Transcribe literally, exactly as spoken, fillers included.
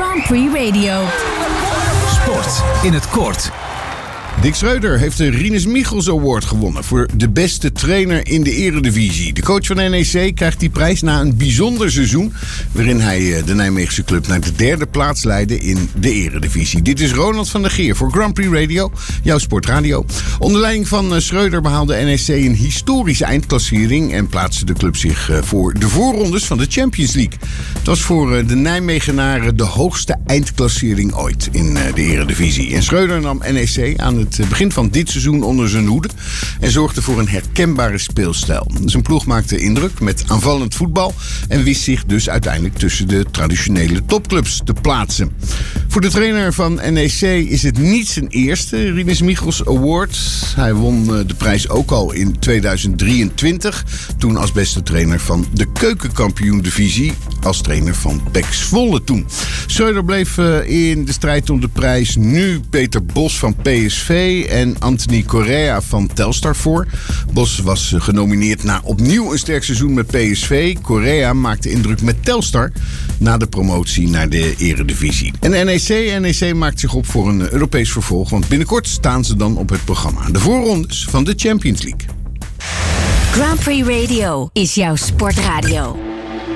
Grand Prix Radio. Sport in het kort. Dick Schreuder heeft de Rinus Michels Award gewonnen voor de beste trainer in de Eredivisie. De coach van N E C krijgt die prijs na een bijzonder seizoen, waarin hij de Nijmeegse club naar de derde plaats leidde in de Eredivisie. Dit is Ronald van der Geer voor Grand Prix Radio, jouw sportradio. Onder leiding van Schreuder behaalde N E C een historische eindklassering en plaatste de club zich voor de voorrondes van de Champions League. Het was voor de Nijmegenaren de hoogste eindklassering ooit in de Eredivisie. En Schreuder nam N E C aan het Het begin van dit seizoen onder zijn hoede en zorgde voor een herkenbare speelstijl. Zijn ploeg maakte indruk met aanvallend voetbal en wist zich dus uiteindelijk tussen de traditionele topclubs te plaatsen. Voor de trainer van N E C is het niet zijn eerste Rinus Michels Award. Hij won de prijs ook al in tweeduizend drieëntwintig, toen als beste trainer van de keukenkampioen-divisie, als trainer van P E C Zwolle toen. Schreuder bleef in de strijd om de prijs nu Peter Bos van P S V en Anthony Correa van Telstar voor. Bos was genomineerd na opnieuw een sterk seizoen met P S V. Correa maakte indruk met Telstar na de promotie naar de Eredivisie. En N E C, N E C maakt zich op voor een Europees vervolg, want binnenkort staan ze dan op het programma. De voorrondes van de Champions League. Grand Prix Radio is jouw sportradio.